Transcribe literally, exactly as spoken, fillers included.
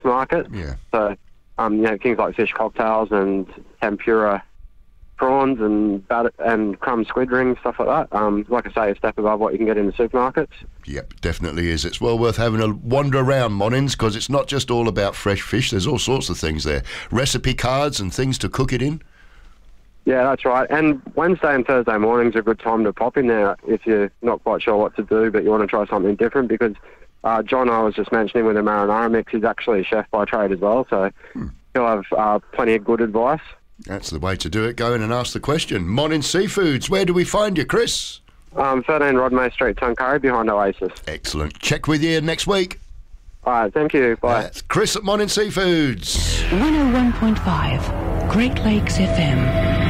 market. Yeah. So, um, you know, things like fish cocktails and tempura prawns and bat- and crumb squid rings, stuff like that. Um, like I say, a step above what you can get in the supermarkets. Yep, definitely is. It's well worth having a wander around Monins, because it's not just all about fresh fish. There's all sorts of things there. Recipe cards and things to cook it in. Yeah, that's right. And Wednesday and Thursday mornings are a good time to pop in there if you're not quite sure what to do, but you want to try something different, because uh, John, I was just mentioning with the marinara mix, is actually a chef by trade as well, so hmm. he'll have uh, plenty of good advice. That's the way to do it. Go in and ask the question. Monin Seafoods, where do we find you, Chris? Um, thirteen Rodmay Street, Tuncurry, behind Oasis. Excellent. Check with you next week. All right, thank you. Bye. That's Chris at Monin Seafoods. one oh one point five, Great Lakes F M.